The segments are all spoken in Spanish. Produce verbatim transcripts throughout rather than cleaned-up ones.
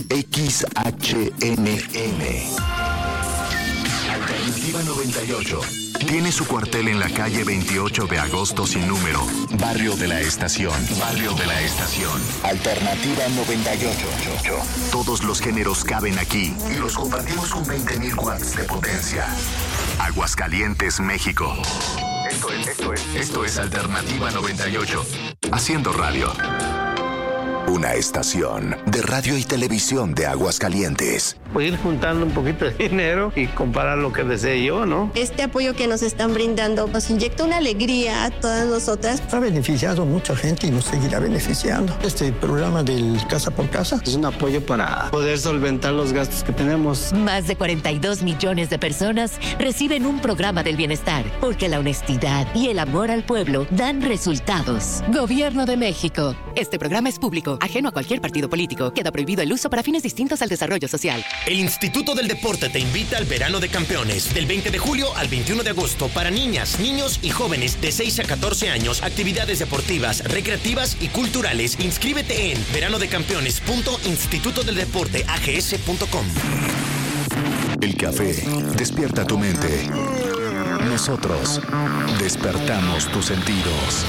X H N M. Alternativa noventa y ocho. Tiene su cuartel en la calle veintiocho de agosto sin número. Barrio de la Estación. Barrio de la Estación. Alternativa noventa y ocho. Todos los géneros caben aquí y los compartimos con veinte mil watts de potencia. Aguascalientes, México. Esto es, esto es, esto es Alternativa noventa y ocho. Haciendo radio. Una estación de radio y televisión de Aguascalientes. Pues ir juntando un poquito de dinero y comparar lo que desee yo, ¿no? Este apoyo que nos están brindando nos inyecta una alegría a todas nosotras. Ha beneficiado a mucha gente y nos seguirá beneficiando. Este programa del Casa por Casa es un apoyo para poder solventar los gastos que tenemos. Más de cuarenta y dos millones de personas reciben un programa del bienestar, porque la honestidad y el amor al pueblo dan resultados. Gobierno de México. Este programa es público, ajeno a cualquier partido político. Queda prohibido el uso para fines distintos al desarrollo social. El Instituto del Deporte te invita al Verano de Campeones, del veinte de julio al veintiuno de agosto, para niñas, niños y jóvenes de seis a catorce años, actividades deportivas, recreativas y culturales. Inscríbete en verano de campeones punto instituto del deporte a g s punto com. El café despierta tu mente. Nosotros despertamos tus sentidos.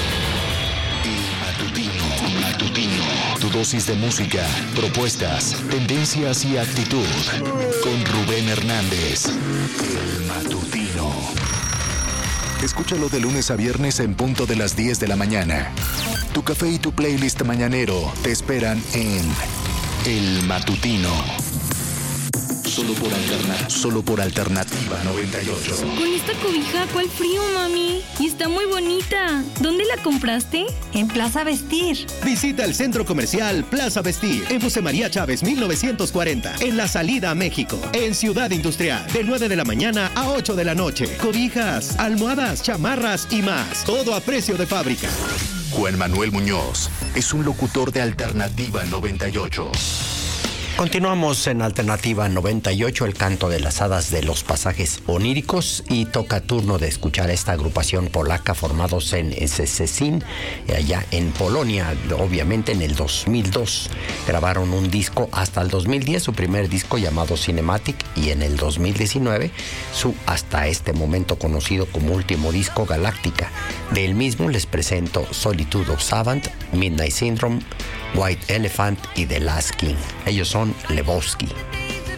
Matutino. Tu dosis de música, propuestas, tendencias y actitud. Con Rubén Hernández. El Matutino. Escúchalo de lunes a viernes en punto de las diez de la mañana. Tu café y tu playlist mañanero te esperan en El Matutino. Solo por alterna, solo por Alternativa noventa y ocho. Con esta cobija, ¿cuál frío, mami? Y está muy bonita. ¿Dónde la compraste? En Plaza Vestir. Visita el centro comercial Plaza Vestir en José María Chávez mil novecientos cuarenta, en la salida a México, en Ciudad Industrial, de nueve de la mañana a ocho de la noche. Cobijas, almohadas, chamarras y más. Todo a precio de fábrica. Juan Manuel Muñoz es un locutor de Alternativa noventa y ocho. Continuamos en Alternativa noventa y ocho, el canto de las hadas de los pasajes oníricos, y toca turno de escuchar a esta agrupación polaca formados en Szczecin, allá en Polonia. Obviamente en el dos mil dos grabaron un disco hasta el dos mil diez, su primer disco llamado Cinematic, y en el dos mil diecinueve su hasta este momento conocido como último disco, Galáctica. Del mismo les presento Solitude of Savant, Midnight Syndrome, White Elephant y The Last King. Ellos son Lebowski.